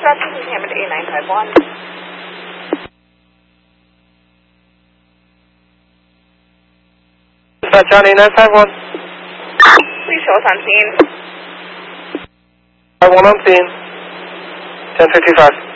Rochester, Hammond A951. Johnny 951. Please show us on scene. 1 on scene. 1055.